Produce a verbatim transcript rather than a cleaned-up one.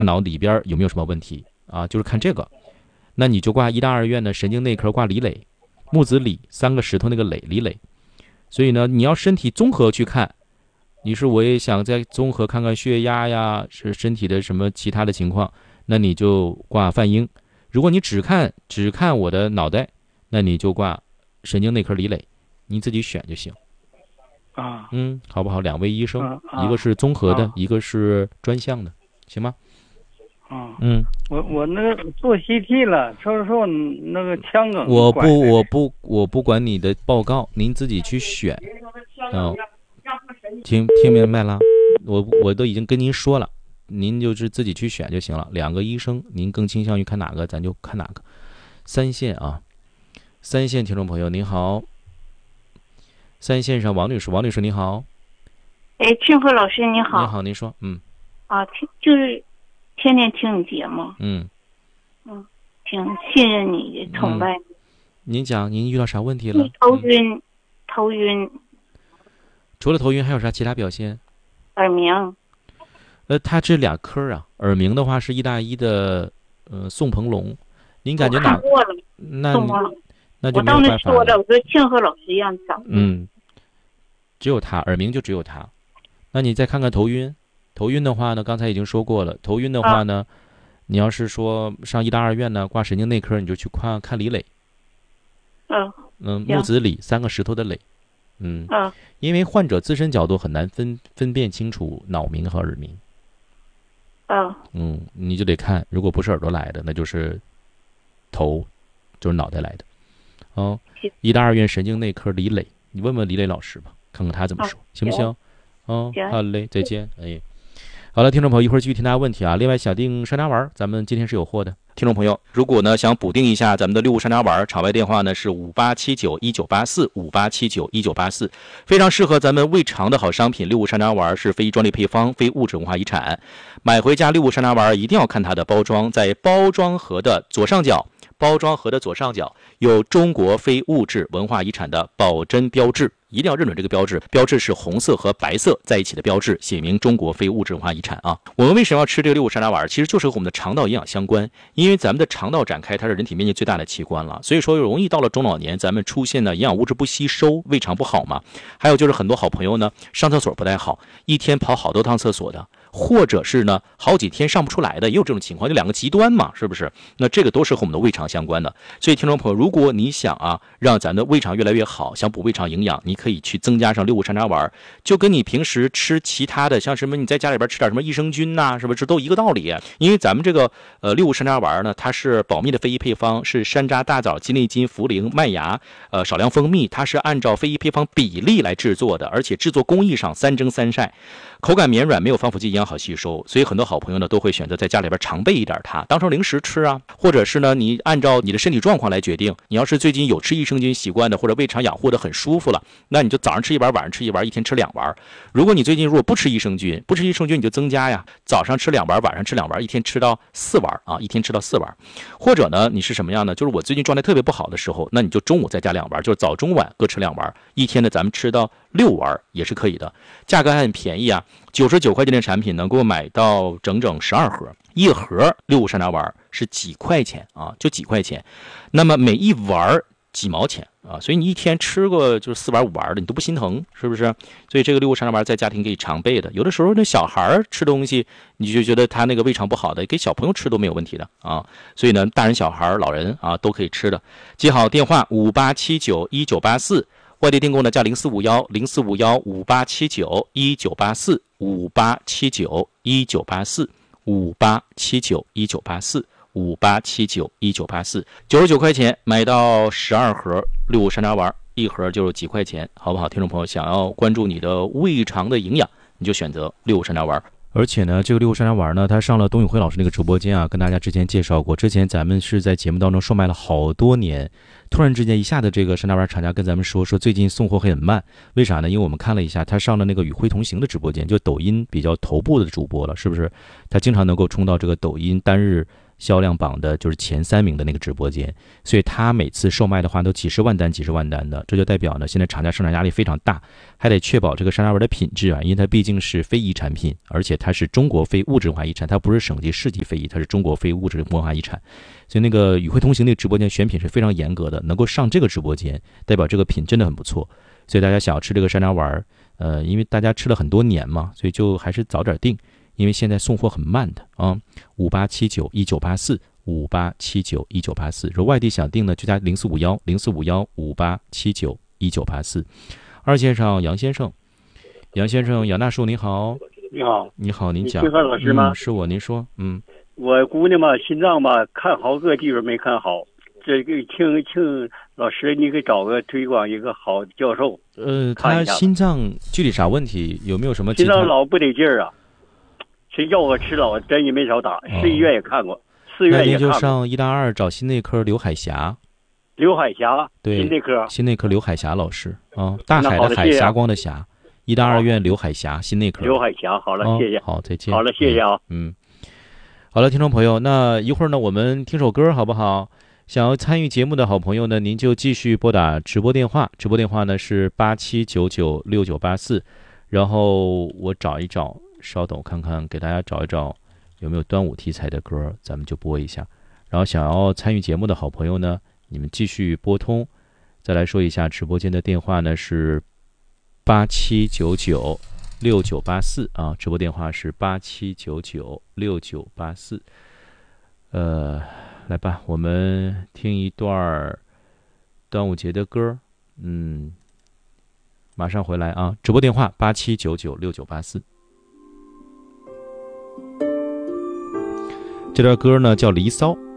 脑里边有没有什么问题啊？就是看这个。那你就挂医大二院的神经内科挂李磊，木子李三个石头那个磊李磊。所以呢，你要身体综合去看，你是我也想再综合看看血压呀，是身体的什么其他的情况，那你就挂范英。如果你只看只看我的脑袋，那你就挂神经内科李磊，你自己选就行。 啊， 嗯，好不好？两位医生， 啊啊、 一个是综合的， 啊、 一个是专项的，行吗？ 啊， 嗯， 我我那个做 C T 了，就是说那个腔梗。 我不，我不，我不管你的报告，您自己去选。哦，听听明白了？我我都已经跟您说了，您就是自己去选就行了。两个医生，您更倾向于看哪个，咱就看哪个。三线啊，三线听众朋友您好，三线上王女士，王女士你好。 哎，庆贺老师你好。 你好，您说，嗯。 啊，听就是天天听你节目。 嗯。 嗯，挺信任你的，崇拜你。 嗯、您讲，您遇到啥问题了？ 头晕，嗯、头晕。 除了头晕还有啥其他表现？ 耳鸣。 呃，他这俩科啊，耳鸣的话是医大一的呃宋鹏龙，您感觉哪？ 我看过了， 那那就我当时说了，我说庆贺老师让找。 嗯，只有他耳鸣就只有他。那你再看看头晕，头晕的话呢，刚才已经说过了，头晕的话呢，啊、你要是说上医大二院呢挂神经内科，你就去看看李磊。 嗯嗯，木子李三个石头的磊。嗯， 嗯， 因为患者自身角度很难分分辨清楚脑鸣和耳鸣。 嗯嗯，你就得看，如果不是耳朵来的，那就是头，就是脑袋来的。哦，医大二院神经内科李磊，你问问李磊老师吧，看看他怎么说，行不行？哦，好嘞，再见。哎，好了，听众朋友，一会儿继续听大家问题啊。另外，想订山楂丸，咱们今天是有货的。听众朋友，如果呢想补订一下咱们的六物山楂丸，场外电话呢是五八七九一九八四五八七九一九八四，非常适合咱们胃肠的好商品。六物山楂丸是非专利配方，非物质文化遗产。买回家六物山楂丸一定要看它的包装，在包装盒的左上角，包装盒的左上角有中国非物质文化遗产的保真标志。一定要认准这个标志，标志是红色和白色在一起的标志，写明中国非物质文化遗产啊。我们为什么要吃这个六物山楂丸？其实就是和我们的肠道营养相关，因为咱们的肠道展开，它是人体面积最大的器官了，所以说容易到了中老年，咱们出现呢营养物质不吸收，胃肠不好嘛。还有就是很多好朋友呢上厕所不太好，一天跑好多趟厕所的，或者是呢好几天上不出来的，也有这种情况，就两个极端嘛，是不是？那这个都是和我们的胃肠相关的。所以听众朋友，如果你想啊让咱的胃肠越来越好，想补胃肠营养，你可以去增加上六物山楂丸，就跟你平时吃其他的，像什么你在家里边吃点什么益生菌呐、啊，是不是都一个道理？因为咱们这个呃六物山楂丸呢，它是保密的非遗配方，是山楂、大枣、鸡内金、茯苓、麦芽，呃少量蜂蜜，它是按照非遗配方比例来制作的，而且制作工艺上三蒸三晒，口感绵软，没有防腐剂，营养好吸收。所以很多好朋友呢都会选择在家里边常备一点它，当成零食吃啊，或者是呢你按照你的身体状况来决定。你要是最近有吃益生菌习惯的，或者胃肠养护的很舒服了，那你就早上吃一丸，晚上吃一丸，一天吃两丸。如果你最近如果不吃益生菌，不吃益生菌你就增加呀，早上吃两丸，晚上吃两丸，一天吃到四丸啊，一天吃到四丸。或者呢，你是什么样呢？就是我最近状态特别不好的时候，那你就中午再加两丸，就是早中晚各吃两丸，一天呢咱们吃到六丸也是可以的，价格还很便宜啊，九十九块钱的产品能够买到整整十二盒，一盒六物山楂丸是几块钱啊，就几块钱，那么每一丸几毛钱啊，所以你一天吃个就是四丸五丸的，你都不心疼，是不是？所以这个六物山楂丸在家庭可以常备的。有的时候那小孩吃东西，你就觉得他那个胃肠不好的，给小朋友吃都没有问题的啊。所以呢，大人、小孩、老人啊都可以吃的。记好电话五八七九一九八四，外地订购呢加零四五幺零四五幺五八七九一九八四五八七九一九八四五八七九一九八四。五八七九一九八四，九十九块钱买到十二盒六物山楂丸，一盒就是几块钱，好不好？听众朋友，想要关注你的胃肠的营养，你就选择六物山楂丸。而且呢，这个六物山楂丸呢，它上了董宇辉老师那个直播间啊，跟大家之前介绍过。之前咱们是在节目当中售卖了好多年，突然之间一下子这个山楂丸厂家跟咱们说说最近送货很慢，为啥呢？因为我们看了一下，他上了那个与辉同行的直播间，就抖音比较头部的主播了，是不是？他经常能够冲到这个抖音单日销量榜的就是前三名的那个直播间，所以他每次售卖的话都几十万单几十万单的，这就代表呢现在厂家生产压力非常大，还得确保这个山楂丸的品质啊，因为它毕竟是非遗产品，而且它是中国非物质文化遗产，它不是省级市级非遗，它是中国非物质文化遗产，所以那个与会同行那个直播间选品是非常严格的，能够上这个直播间代表这个品真的很不错，所以大家想要吃这个山楂丸，呃，因为大家吃了很多年嘛，所以就还是早点订，因为现在送货很慢的啊，五八七九一九八四五八七九一九八四，如果外地想订呢，就加零四五幺零四五幺五八七九一九八四。二线上杨先生，杨先生，杨大叔您好。 你好。 你好，您讲。 你老师吗、 嗯？是我，您说。嗯。 我姑娘嘛，心脏吧看好个地方没看好，这个请请老师你给找个推广一个好教授。 呃，他心脏具体啥问题？有没有什么？ 心脏老不得劲儿啊。这药我吃了，针也没少打，市医院也看过，四院也看过。 那您就上医大二找心内科刘海霞。 刘海霞， 对， 心内科， 心内科刘海霞老师啊，大海的海，霞光的霞，医大二院刘海霞心内科。 刘海霞，好了，谢谢。 好，再见。 好了，谢谢啊。 嗯，好了，听众朋友，那一会儿呢，我们听首歌好不好？想要参与节目的好朋友呢，您就继续拨打直播电话，直播电话呢是八七九九六九八四，然后我找一找。稍等，我看看，给大家找一找有没有端午题材的歌，咱们就播一下。然后想要参与节目的好朋友呢，你们继续拨通。再来说一下，直播间的电话呢是八七九九六九八四啊，直播电话是八七九九六九八四。呃，来吧，我们听一段端午节的歌，嗯，马上回来啊。直播电话八七九九六九八四。这段歌呢叫《离骚》。